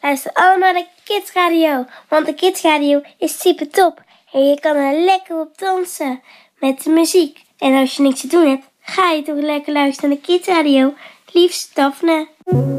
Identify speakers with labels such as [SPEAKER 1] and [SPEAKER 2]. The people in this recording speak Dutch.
[SPEAKER 1] Luister allemaal naar Kids Radio, want de Kids Radio is super top. En je kan er lekker op dansen met de muziek. En als je niks te doen hebt, ga je toch lekker luisteren naar de Kids Radio. Liefst Daphne.